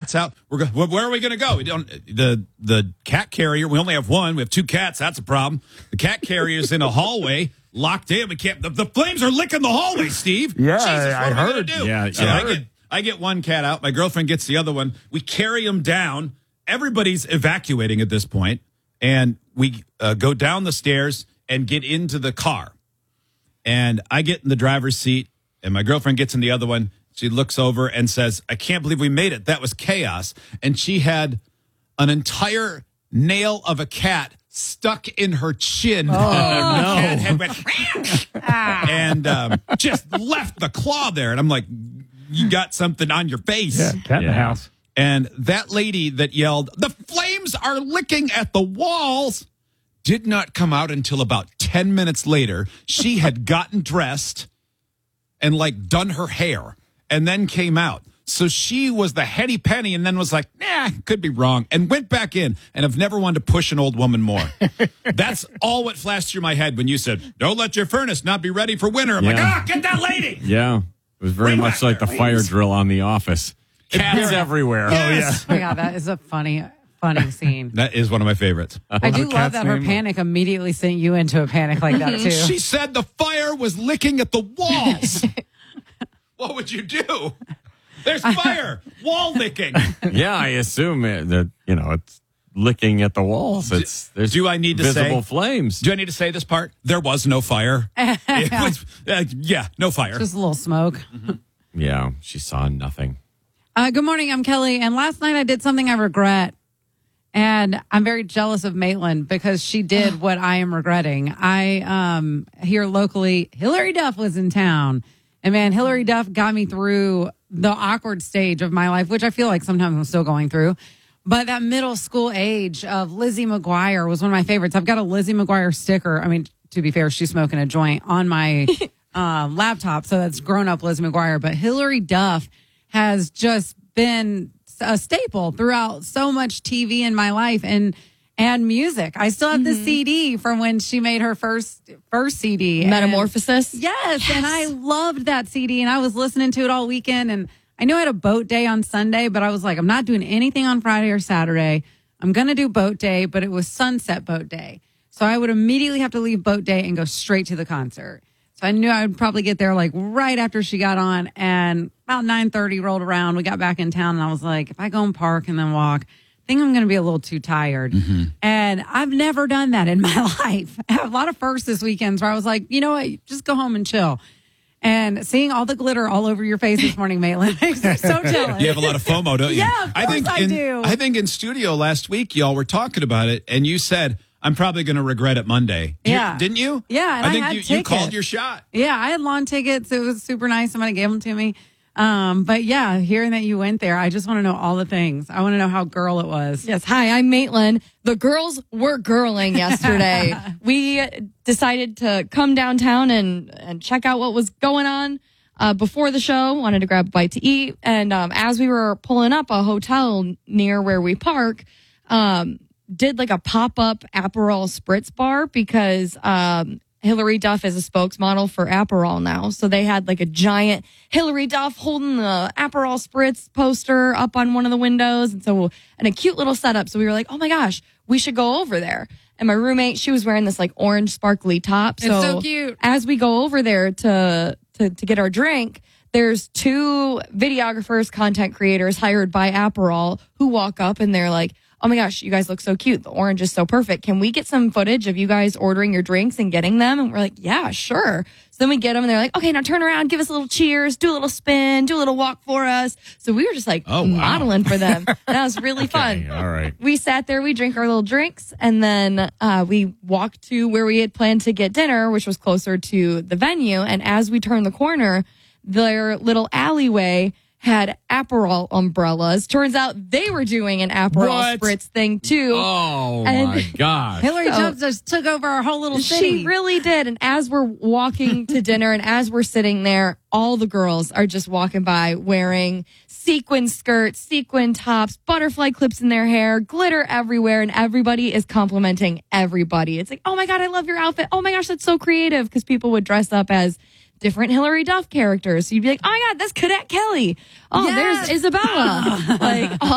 cat's out. Where are we going to go? We don't. The cat carrier. We only have one. We have 2 cats. That's a problem. The cat carrier is in a hallway, locked in. We can't. The flames are licking the hallway, Steve. Yeah, Jesus, I heard. Do? Yeah, so yeah. I get one cat out. My girlfriend gets the other one. We carry them down. Everybody's evacuating at this point, and we go down the stairs and get into the car. And I get in the driver's seat, and my girlfriend gets in the other one. She looks over and says, "I can't believe we made it. That was chaos." And she had an entire nail of a cat stuck in her chin. Oh, no. Cat head went, and just left the claw there. And I'm like, you got something on your face. Yeah, cat in the house. And that lady that yelled, "The flames are licking at the walls," did not come out until about 10 minutes later. She had gotten dressed and done her hair and then came out. So she was the heady penny and then was like, "Nah, could be wrong," and went back in. And I've never wanted to push an old woman more. That's all what flashed through my head when you said, "Don't let your furnace not be ready for winter." I'm like, get that lady. Yeah. It was very much like the fire drill on The Office. Cats everywhere. Yes. Oh, yeah, that is a funny scene. That is one of my favorites. I do love that her panic immediately sent you into a panic like that, too. She said the fire was licking at the walls. What would you do? There's fire. Wall licking. Yeah, I assume that, it's licking at the walls. There's do I need to visible say, flames. Do I need to say this part? There was no fire. It was, no fire. Just a little smoke. Mm-hmm. Yeah, she saw nothing. Good morning, I'm Kelly. And last night I did something I regret. And I'm very jealous of Maitland because she did what I am regretting. I, here locally, Hillary Duff was in town. And man, Hillary Duff got me through the awkward stage of my life, which I feel like sometimes I'm still going through. But that middle school age of Lizzie McGuire was one of my favorites. I've got a Lizzie McGuire sticker. I mean, to be fair, she's smoking a joint on my laptop. So that's grown up Lizzie McGuire. But Hillary Duff has just been a staple throughout so much TV in my life and music. I still have the CD from when she made her first CD. Metamorphosis? Yes, and I loved that CD, and I was listening to it all weekend, and I knew I had a boat day on Sunday, but I was like, I'm not doing anything on Friday or Saturday. I'm going to do boat day, but it was sunset boat day. So I would immediately have to leave boat day and go straight to the concert. So I knew I would probably get there right after she got on, and about 9:30 rolled around. We got back in town, and I was like, if I go and park and then walk, I think I'm going to be a little too tired. Mm-hmm. And I've never done that in my life. I have a lot of firsts this weekend where I was like, you know what, just go home and chill. And seeing all the glitter all over your face this morning, Maitland, makes me so jealous. You have a lot of FOMO, don't you? Yeah, of course I do. I think in studio last week, y'all were talking about it, and you said, "I'm probably going to regret it Monday." Didn't you? Yeah, and I think had you called your shot. Yeah, I had lawn tickets. It was super nice. Somebody gave them to me. But yeah, hearing that you went there, I just want to know all the things. I want to know how girl it was. Yes. Hi, I'm Maitland. The girls were girling yesterday. We decided to come downtown and check out what was going on before the show. Wanted to grab a bite to eat. And as we were pulling up, a hotel near where we park did a pop-up Aperol Spritz bar because Hillary Duff is a spokesmodel for Aperol now. So they had a giant Hillary Duff holding the Aperol Spritz poster up on one of the windows. And a cute little setup. So we were like, oh my gosh, we should go over there. And my roommate, she was wearing this orange sparkly top. It's so cute. As we go over there to get our drink, there's 2 videographers, content creators hired by Aperol who walk up and they're like, oh my gosh, you guys look so cute. The orange is so perfect. Can we get some footage of you guys ordering your drinks and getting them? And we're like, yeah, sure. So then we get them and they're like, okay, now turn around, give us a little cheers, do a little spin, do a little walk for us. So we were just modeling for them. That was really fun. All right. We sat there, we drank our little drinks, and then we walked to where we had planned to get dinner, which was closer to the venue. And as we turned the corner, their little alleyway had Aperol umbrellas. Turns out they were doing an Aperol Spritz thing too. Oh my gosh. Hillary Duff just took over our whole little city. She really did. And as we're walking to dinner and as we're sitting there, all the girls are just walking by wearing sequin skirts, sequin tops, butterfly clips in their hair, glitter everywhere, and everybody is complimenting everybody. It's like, oh my God, I love your outfit. Oh my gosh, that's so creative, because people would dress up as different Hillary Duff characters. So you'd be like, oh my God, that's Cadet Kelly. Oh, yes. There's Isabella. All